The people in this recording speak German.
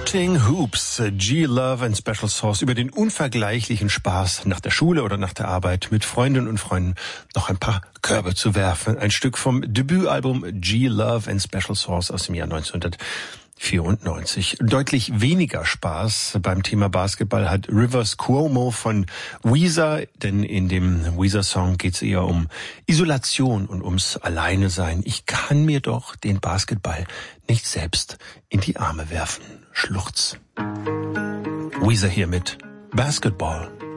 Shooting Hoops, G-Love and Special Sauce, über den unvergleichlichen Spaß nach der Schule oder nach der Arbeit mit Freundinnen und Freunden noch ein paar Körbe zu werfen. Ein Stück vom Debütalbum G-Love and Special Sauce aus dem Jahr 1994. Deutlich weniger Spaß beim Thema Basketball hat Rivers Cuomo von Weezer, denn in dem Weezer-Song geht es eher um Isolation und ums Alleinesein. Ich kann mir doch den Basketball nicht selbst in die Arme werfen. Schluchz. Weezer hier mit Basketball.